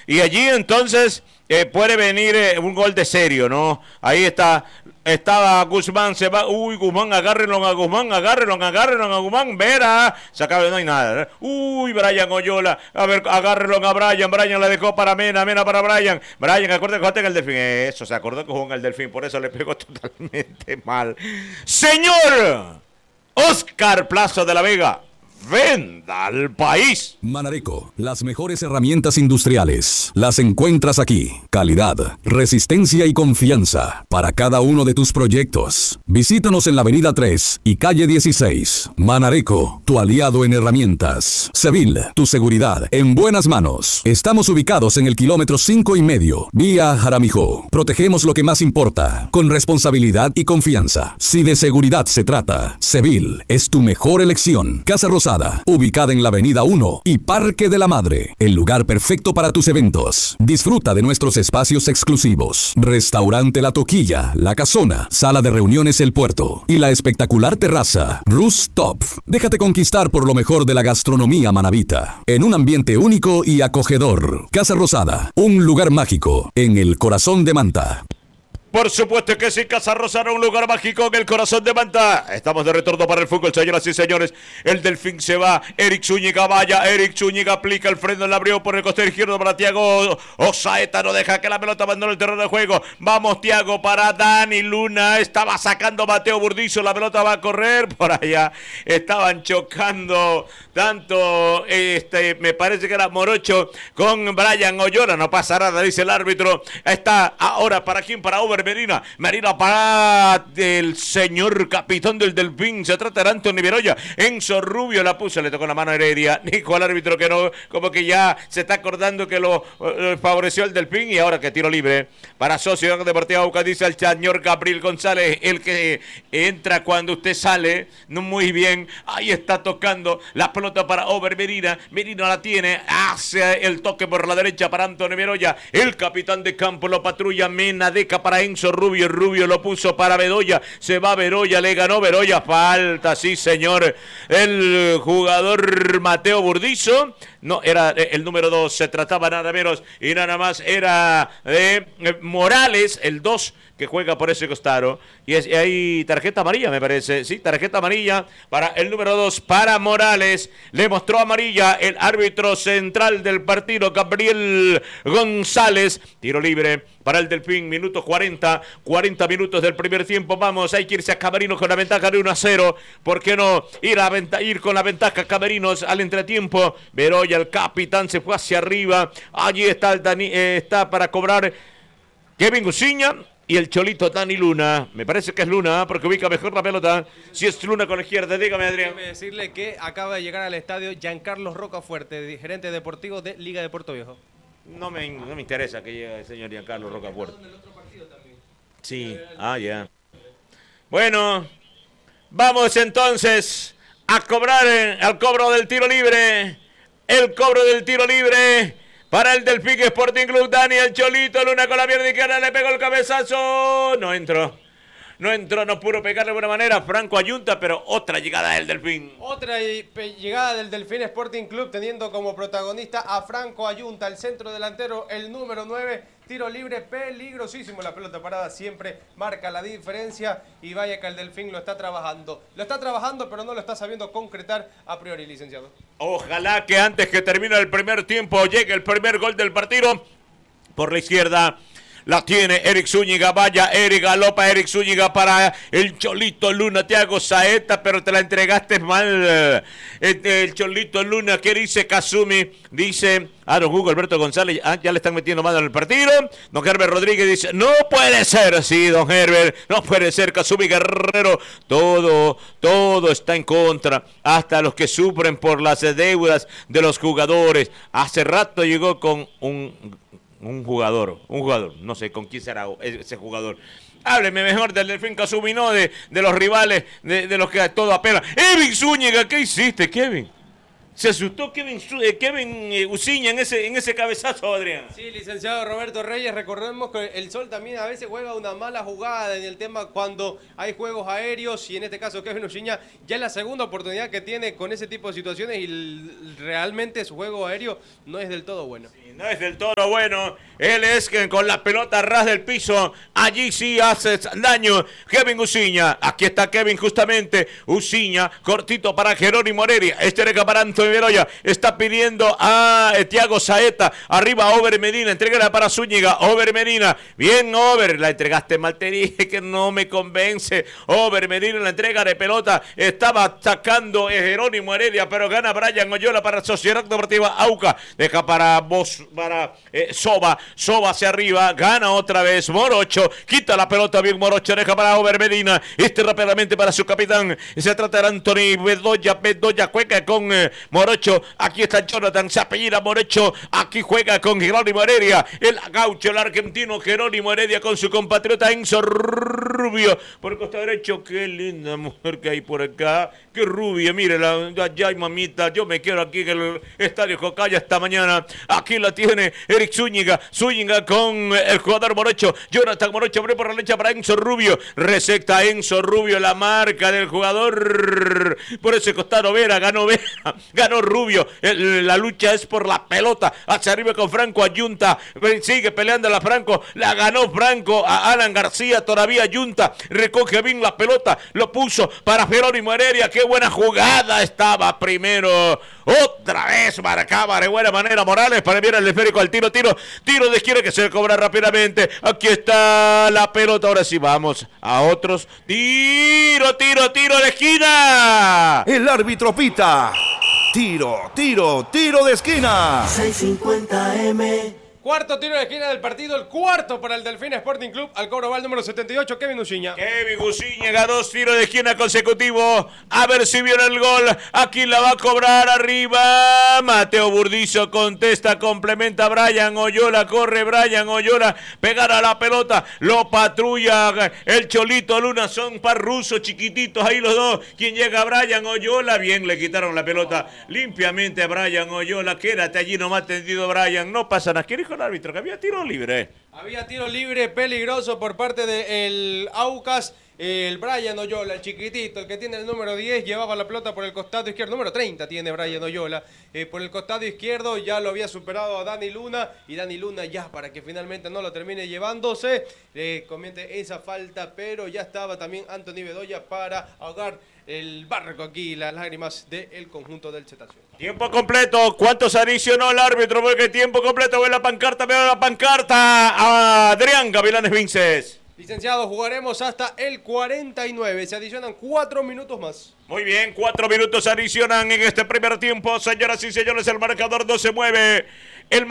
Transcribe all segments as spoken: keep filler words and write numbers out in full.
Y allí entonces eh, puede venir eh, un gol de serio, ¿no? Ahí está, estaba Guzmán, se va, uy, Guzmán, agárrenlo a Guzmán, agárrenlo, agárrenlo a Guzmán, Vera, se acaba, no hay nada, ¿eh? Uy, Brian Oyola, a ver, agárrenlo a Brian, Brian le dejó para Mena, Mena para Brian, Brian, acuérdate que jugaste en el Delfín, eso, se acordó que jugó en el Delfín, por eso le pegó totalmente mal. Señor Oscar Plaza de la Vega, venda al país. Manareco, las mejores herramientas industriales las encuentras aquí. Calidad, resistencia y confianza para cada uno de tus proyectos. Visítanos en la avenida tres y calle dieciséis. Manareco, tu aliado en herramientas. Sevil, tu seguridad en buenas manos. Estamos ubicados en el kilómetro cinco y medio, vía Jaramijó. Protegemos lo que más importa, con responsabilidad y confianza. Si de seguridad se trata, Sevil es tu mejor elección. Casa Rosada, ubicada en la avenida uno y Parque de la Madre, el lugar perfecto para tus eventos. Disfruta de nuestros espacios exclusivos. Restaurante La Toquilla, La Casona, Sala de Reuniones El Puerto y la espectacular terraza Rooftop. Déjate conquistar por lo mejor de la gastronomía manabita, en un ambiente único y acogedor. Casa Rosada, un lugar mágico en el corazón de Manta. Por supuesto que sí, Casa Rosada, un lugar mágico en el corazón de Manta. Estamos de retorno para el fútbol, señoras y señores. El Delfín se va, Eric Zúñiga vaya, Eric Zúñiga aplica el freno, la abrió por el costado izquierdo para Thiago Osaeta, no deja que la pelota abandone el terreno de juego. Vamos, Thiago, para Dani Luna, estaba sacando Mateo Burdizo, la pelota va a correr por allá. Estaban chocando tanto, este, me parece que era Morocho con Brian Oyola, no pasa nada, dice el árbitro. Está ahora, ¿para quién? Para Over Medina, Medina para el señor capitán del Delfín, se trata de Anthony Beroya, Enzo Rubio la puso, le tocó la mano a Heredia, dijo al árbitro que no, como que ya se está acordando que lo, lo favoreció el Delfín, y ahora que tiro libre para Sociedad Deportiva Aucas, dice el señor Gabriel González, el que entra cuando usted sale, no muy bien, ahí está tocando la pelota para Over Medina, Medina la tiene, hace el toque por la derecha para Anthony Beroya, el capitán de campo lo patrulla, Menadeca para Enzo Rubio, Rubio lo puso para Bedoya, se va Bedoya, le ganó Bedoya, falta, sí señor, el jugador Mateo Burdizo, no, era el número dos, se trataba nada menos y nada más, era de eh, Morales, el dos, que juega por ese costado, y, es, y hay tarjeta amarilla, me parece, sí, tarjeta amarilla para el número dos, para Morales, le mostró amarilla el árbitro central del partido, Gabriel González, tiro libre para el Delfín, minuto cuarenta, cuarenta minutos del primer tiempo, vamos, hay que irse a Camerinos con la ventaja de uno a cero, ¿por qué no ir, a venta, ir con la ventaja Camerinos al entretiempo? Beroya, el capitán, se fue hacia arriba, allí está, el Dani, eh, está para cobrar Kevin Guciña, y el cholito Dani Luna, me parece que es Luna, porque ubica mejor la pelota. Si es Luna con la izquierda, dígame, Adrián. Déjeme decirle que acaba de llegar al estadio Giancarlo Rocafuerte, gerente deportivo de Liga de Puerto Viejo. No me, no me interesa que llegue el señor Giancarlo Rocafuerte. Sí, ah, ya. Yeah. Bueno, vamos entonces a cobrar eh, al cobro del tiro libre. El cobro del tiro libre para el Delfín Sporting Club. Daniel Cholito Luna con la pierna izquierda, le pegó el cabezazo. No entró. No entró, no pudo pegar de buena manera Franco Ayunta, pero otra llegada del Delfín. Otra llegada del Delfín Sporting Club, teniendo como protagonista a Franco Ayunta, el centro delantero, el número nueve, tiro libre peligrosísimo, la pelota parada siempre marca la diferencia, y vaya que el Delfín lo está trabajando. Lo está trabajando, pero no lo está sabiendo concretar a priori, licenciado. Ojalá que antes que termine el primer tiempo llegue el primer gol del partido. Por la izquierda la tiene Eric Zúñiga, vaya Eric, galopa Eric Zúñiga para el Cholito Luna, Thiago Saeta, pero te la entregaste mal. El, el Cholito Luna, ¿qué dice Kazumi? Dice, ah, don Hugo Alberto González, ah, ya le están metiendo mano en el partido. Don Herbert Rodríguez dice, no puede ser, sí, don Herbert, no puede ser, Kazumi Guerrero, todo, todo está en contra, hasta los que sufren por las deudas de los jugadores. Hace rato llegó con un... Un jugador, un jugador, no sé con quién será ese jugador. Hábleme mejor del Delfín Kazumi, no de, de los rivales, de, de los que todo apela. Kevin Zúñiga, ¿qué hiciste, Kevin? Se asustó Kevin, eh, Kevin eh, Uciña en ese, en ese cabezazo, Adrián. Sí, licenciado Roberto Reyes, recordemos que el Sol también a veces juega una mala jugada en el tema cuando hay juegos aéreos y en este caso Kevin Uciña ya es la segunda oportunidad que tiene con ese tipo de situaciones y realmente su juego aéreo no es del todo bueno. Sí, no es del todo bueno. Él es que con la pelota a ras del piso, allí sí hace daño Kevin Uciña. Aquí está Kevin justamente, Uciña, cortito para Jerónimo Heredia. Este era para Antonio Bedoya, está pidiendo a eh, Thiago Saeta, arriba Over Medina, entrega para Zúñiga, Over Medina, bien Over, la entregaste mal, te dije que no me convence, Over Medina la entrega de pelota, estaba atacando eh, Jerónimo Heredia, pero gana Brian Oyola para Sociedad Deportiva Auca, deja para vos, para eh, Soba, Soba hacia arriba, gana otra vez Morocho, quita la pelota bien Morocho, deja para Over Medina, este rápidamente para su capitán, se trata de Anthony Bedoya, Bedoya juega con eh, Morocho, aquí está Jonathan, se apellida Morocho, aquí juega con Jerónimo Heredia, el gaucho, el argentino Jerónimo Heredia con su compatriota Enzo Rubio, por el costado derecho, qué linda mujer que hay por acá, qué rubia, mírela, ya hay mamita, yo me quiero aquí en el Estadio Jocaya esta mañana, aquí la tiene Eric Zúñiga, Zúñiga con el jugador Morocho, Jonathan Morocho abre por la derecha para Enzo Rubio, receta Enzo Rubio, la marca del jugador, por ese costado Vera, ganó Vera, ganó Rubio, el, la lucha es por la pelota, hacia arriba con Franco Ayunta, sigue peleando la Franco, la ganó Franco a Alan García, todavía Ayunta, recoge bien la pelota, lo puso para Jerónimo Heredia, qué buena jugada estaba primero, otra vez marcaba de buena manera Morales para enviar el esférico al tiro, tiro, tiro de izquierda que se cobra rápidamente, aquí está la pelota, ahora sí vamos a otros, tiro, tiro, tiro de esquina. El árbitro pita. Tiro, tiro, tiro de esquina. seiscientos cincuenta eme. Cuarto tiro de esquina del partido, el cuarto para el Delfín Sporting Club, al cobro va el número setenta y ocho, Kevin Uciña. Kevin Uciña, dos tiros de esquina consecutivos, a ver si viene el gol, aquí la va a cobrar arriba, Mateo Burdizo contesta, complementa Brian Oyola, corre Brian Oyola, pegar a la pelota, lo patrulla el Cholito Luna, son par rusos chiquititos, ahí los dos, quien llega Brian Oyola, bien, le quitaron la pelota limpiamente a Brian Oyola, quédate allí nomás tendido Brian, no pasa nada, ¿qué dijo el árbitro? Que había tiro libre. Había tiro libre peligroso por parte del Aucas. El Brian Oyola, el chiquitito, el que tiene el número diez, llevaba la pelota por el costado izquierdo. Número treinta tiene Brian Oyola. Eh, por el costado izquierdo ya lo había superado a Dani Luna. Y Dani Luna ya, para que finalmente no lo termine llevándose, eh, comete esa falta. Pero ya estaba también Anthony Bedoya para ahogar el barco aquí, las lágrimas del conjunto del Cetáceo. Tiempo completo. ¿Cuántos adicionó el árbitro? Porque tiempo completo. Ve la pancarta, ve la pancarta. Adrián Gavilanes Vinces. Licenciado, jugaremos hasta el cuarenta y nueve. Se adicionan cuatro minutos más. Muy bien, cuatro minutos adicionan en este primer tiempo. Señoras y señores, el marcador no se mueve. El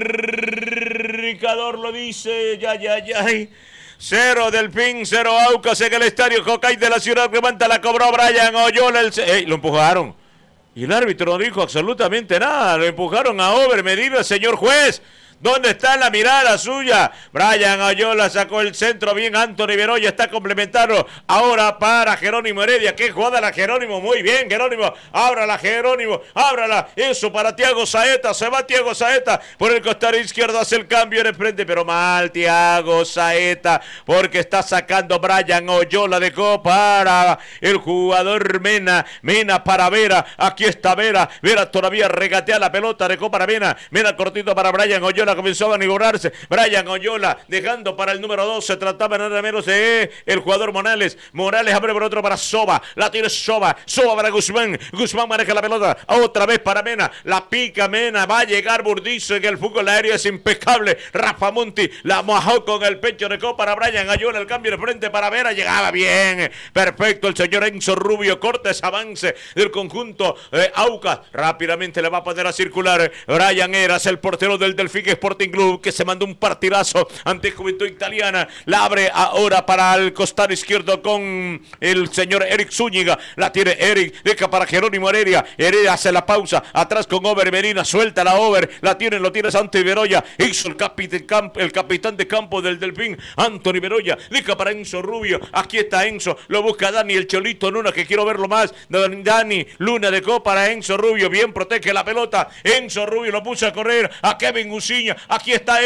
marcador lo dice. Ya, ya, ya. Cero Delfín, cero Aucas en el estadio Jocay de la ciudad. Levanta, la cobró Brian Oyola. El... Ey, lo empujaron. Y el árbitro no dijo absolutamente nada. Lo empujaron a Over Medina, señor juez. ¿Dónde está la mirada suya? Brian Oyola sacó el centro bien. Anthony Bedoya está complementando. Ahora para Jerónimo Heredia. ¿Qué jugada la Jerónimo? Muy bien, Jerónimo. Ábrala, Jerónimo. Ábrala. Eso para Thiago Saeta. Se va Thiago Saeta. Por el costado izquierdo hace el cambio en el frente. Pero mal Thiago Saeta. Porque está sacando Brian Oyola. Dejó para el jugador Mena. Mena para Vera. Aquí está Vera. Vera todavía regatea la pelota. Dejó para Mena. Mena cortito para Brian Oyola. Comenzó a manioblarse Brian Oyola, dejando para el número dos, se trataba nada menos de el jugador Morales, Morales abre por otro para Soba, la tiene Soba, Soba para Guzmán, Guzmán maneja la pelota, otra vez para Mena, la pica Mena, va a llegar Burdizo, en el fútbol aéreo es impecable, Rafa Monti, la mojó con el pecho, de para Brian Oyola, el cambio de frente para Vera, llegaba bien, perfecto el señor Enzo Rubio, corta ese avance del conjunto eh, Aucas, rápidamente le va a poner a circular Brian Eras, el portero del Delfín Sporting Club, que se mandó un partidazo ante Juventud Italiana. La abre ahora para el costado izquierdo con el señor Eric Zúñiga. La tiene Eric, deja para Jerónimo Heredia. Heredia hace la pausa, atrás con Over Medina, suelta la Over, la tiene, lo tiene Santi Beroya. Hizo el capitán, el capitán de campo del Delfín, Anthony Beroya. Deja para Enzo Rubio. Aquí está Enzo, lo busca Dani, el Cholito Luna, que quiero verlo más. Dani Luna dejó para Enzo Rubio, bien protege la pelota. Enzo Rubio lo puso a correr a Kevin Uciña. Aquí está,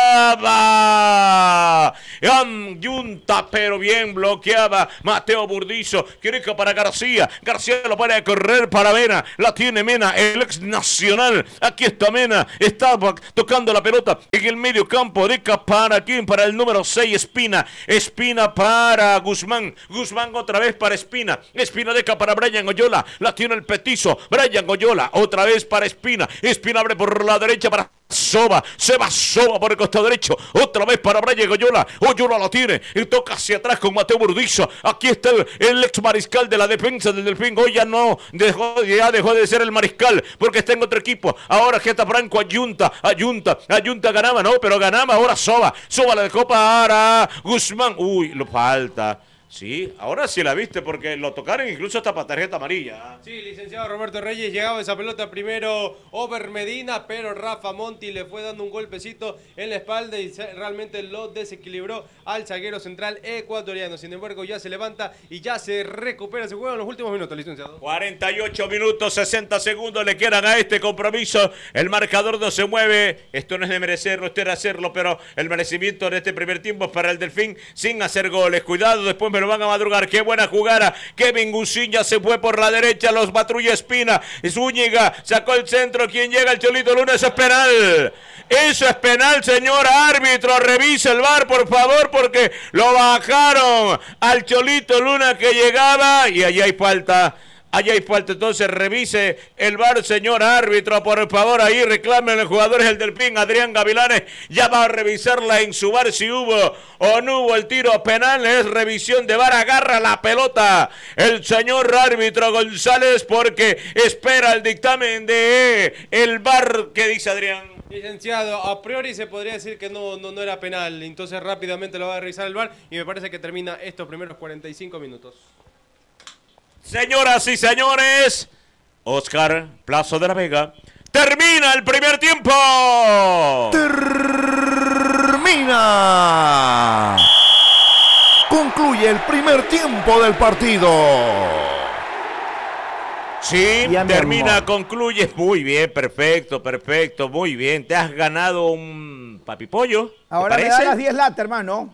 entraba Yunta, pero bien bloqueaba Mateo Burdizo. Quiere que para García. García lo pone a correr para Mena. La tiene Mena, el ex nacional. Aquí está Mena. Estaba tocando la pelota en el medio campo. Deca para quién, para el número seis, Espina. Espina para Guzmán. Guzmán otra vez para Espina. Espina deca para Brian Oyola. La tiene el petizo. Brian Oyola otra vez para Espina. Espina abre por la derecha para Soba, se va Soba por el costado derecho, otra vez para Brian Oyola. Oyola lo tiene y toca hacia atrás con Mateo Burdizo. Aquí está el, el ex mariscal de la defensa del Delfín. Hoy ya no dejó, ya dejó de ser el mariscal porque está en otro equipo. Ahora que está Franco Ayunta, Ayunta, Ayunta ganaba, no, pero ganaba ahora Soba. Soba la dejó para Guzmán. Uy, lo falta. Sí, ahora sí la viste porque lo tocaron incluso hasta para tarjeta amarilla. Sí, licenciado Roberto Reyes, llegaba esa pelota primero Over Medina, pero Rafa Monti le fue dando un golpecito en la espalda y se, realmente lo desequilibró al zaguero central ecuatoriano. Sin embargo, ya se levanta y ya se recupera. Se juega en los últimos minutos, licenciado. cuarenta y ocho minutos, sesenta segundos le quedan a este compromiso. El marcador no se mueve. Esto no es de merecerlo, esto era hacerlo, pero el merecimiento de este primer tiempo es para el Delfín sin hacer goles. Cuidado, después me lo van a madrugar. Qué buena jugada. Kevin Uciña se fue por la derecha, los patrulla Espina. Zúñiga sacó el centro. ¿Quién llega? El Cholito Luna. Eso es penal. Eso es penal, señor árbitro. Revisa el V A R, por favor, porque lo bajaron al Cholito Luna que llegaba y allí hay falta. Allá hay falta, entonces revise el V A R, señor árbitro, por favor, ahí reclamen los jugadores del Delfín. Adrián Gavilanes ya va a revisarla en su V A R si hubo o no hubo el tiro penal. Es revisión de V A R, agarra la pelota el señor árbitro González porque espera el dictamen de el V A R. ¿Qué dice Adrián? Licenciado, a priori se podría decir que no, no, no era penal, entonces rápidamente lo va a revisar el V A R y me parece que termina estos primeros cuarenta y cinco minutos. Señoras y señores, Oscar Plazo de la Vega, termina el primer tiempo. Termina. Concluye el primer tiempo del partido. Sí, termina, concluye. Muy bien, perfecto, perfecto, muy bien. Te has ganado un papipollo. Ahora me da las diez latas, hermano.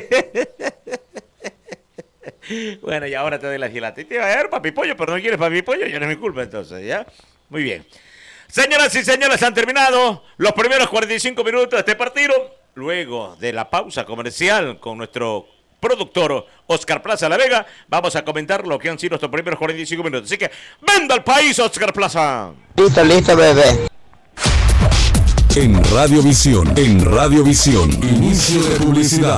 Bueno, y ahora te doy la gilata. Y te iba a dar papipollo, pero no quieres papipollo, ya no es mi culpa entonces, ¿ya? Muy bien. Señoras y señores, han terminado los primeros cuarenta y cinco minutos de este partido. Luego de la pausa comercial con nuestro productor Oscar Plaza La Vega, vamos a comentar lo que han sido estos primeros cuarenta y cinco minutos. Así que, ¡venda al país, Oscar Plaza! Listo, listo, bebé. En Radiovisión, en Radiovisión, inicio de publicidad.